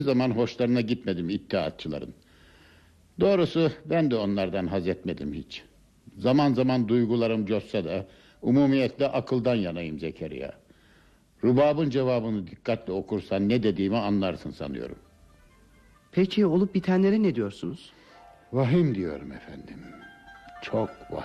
zaman hoşlarına gitmedim iddiatçıların. Doğrusu ben de onlardan haz etmedim hiç. Zaman zaman duygularım coşsa da umumiyetle akıldan yanayım Zekeriya. Rubabın cevabını dikkatle okursan ne dediğimi anlarsın sanıyorum. Peki olup bitenlere ne diyorsunuz? Vahim diyorum efendim. Çok vahim.